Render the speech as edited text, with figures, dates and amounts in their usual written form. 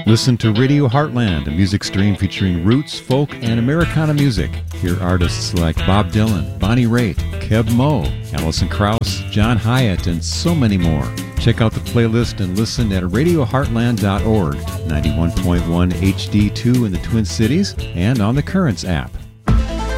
Listen to Radio Heartland, a music stream featuring roots, folk, and Americana music. Hear artists like Bob Dylan, Bonnie Raitt, Keb Mo, Alison Krauss, John Hyatt, and so many more. Check out the playlist and listen at radioheartland.org, 91.1 HD2 in the Twin Cities, and on the Currents app.